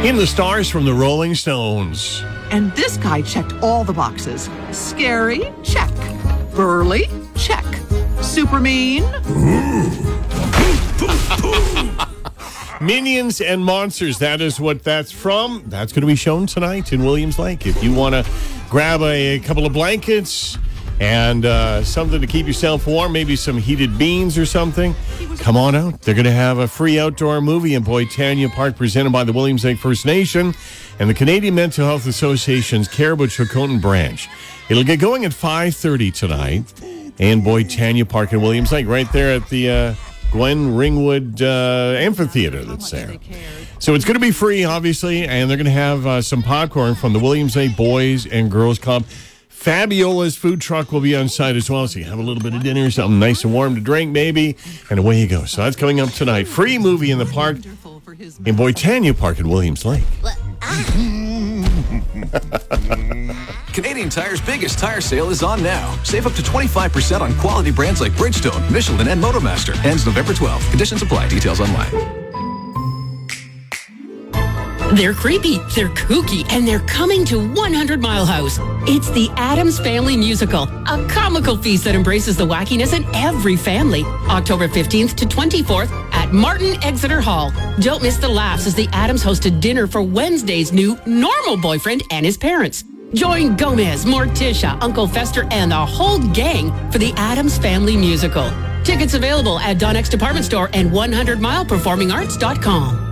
In the Stars from the Rolling Stones. And this guy checked all the boxes. Scary? Check. Burly? Check. Super mean? Minions and Monsters, that is what that's from. That's going to be shown tonight in Williams Lake. If you want to grab a couple of blankets and something to keep yourself warm, maybe some heated beans or something, come on out. They're going to have a free outdoor movie in Boitania Park presented by the Williams Lake First Nation and the Canadian Mental Health Association's Caribou-Chilcotin branch. It'll get going at 5:30 tonight in Boitania Park in Williams Lake, right there at the Gwen Ringwood Amphitheater that's there. So it's going to be free, obviously, and they're going to have some popcorn from the Williams Lake Boys and Girls Club. Fabiola's food truck will be on site as well, so you have a little bit of dinner, something nice and warm to drink maybe, and away you go. So that's coming up tonight. Free movie in the park in Boitania Park in Williams Lake. Canadian Tire's biggest tire sale is on now. Save up to 25% on quality brands like Bridgestone, Michelin, and Motomaster. Ends November 12th. Conditions apply. Details online. They're creepy, they're kooky, and they're coming to 100 Mile House. It's the Addams Family Musical, a comical feast that embraces the wackiness in every family. October 15th to 24th at Martin Exeter Hall. Don't miss the laughs as the Addams hosted dinner for Wednesday's new normal boyfriend and his parents. Join Gomez, Morticia, Uncle Fester, and the whole gang for the Addams Family Musical. Tickets available at Donnex Department Store and 100mileperformingarts.com.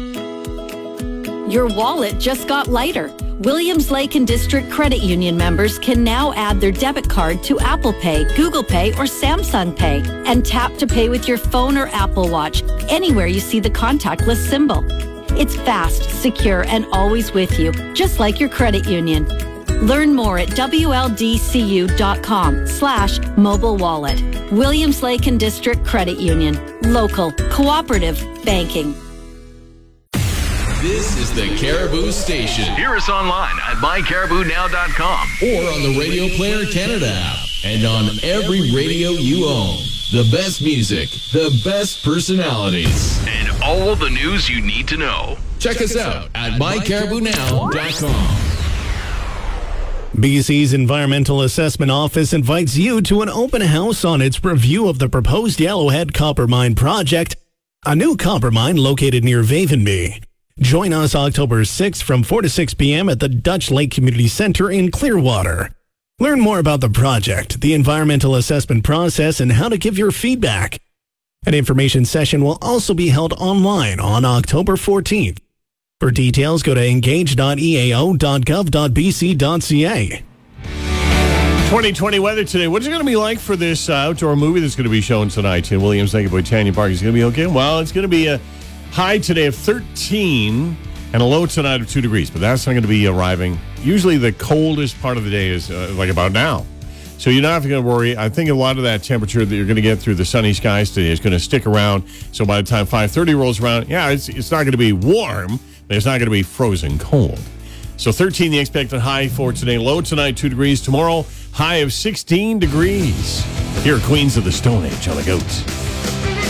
Your wallet just got lighter. Williams Lake and District Credit Union members can now add their debit card to Apple Pay, Google Pay, or Samsung Pay and tap to pay with your phone or Apple Watch anywhere you see the contactless symbol. It's fast, secure, and always with you, just like your credit union. Learn more at wldcu.com/mobile wallet. Williams Lake and District Credit Union. Local, cooperative banking. This is the Caribou Station. Hear us online at mycaribounow.com or on the Radio Player Canada app and on every radio you own. The best music, the best personalities, and all the news you need to know. Check us out at mycaribounow.com. BC's Environmental Assessment Office invites you to an open house on its review of the proposed Yellowhead Copper Mine project, a new copper mine located near Vavenby. Join us October 6th from 4 to 6 p.m. at the Dutch Lake Community Center in Clearwater. Learn more about the project, the environmental assessment process, and how to give your feedback. An information session will also be held online on October 14th. For details, go to engage.eao.gov.bc.ca. 2020 weather today. What is it going to be like for this outdoor movie that's going to be shown tonight in Williams Lake at Boitania Park? Is it going to be okay? Well, it's going to be a high today of 13 and a low tonight of 2 degrees, but that's not going to be arriving. Usually the coldest part of the day is like about now. So you're not going to worry. I think a lot of that temperature that you're going to get through the sunny skies today is going to stick around. So by the time 5:30 rolls around, yeah, it's not going to be warm, but it's not going to be frozen cold. So 13 the expected high for today. Low tonight, 2 degrees. Tomorrow, high of 16 degrees. Here are Queens of the Stone Age on the Goats.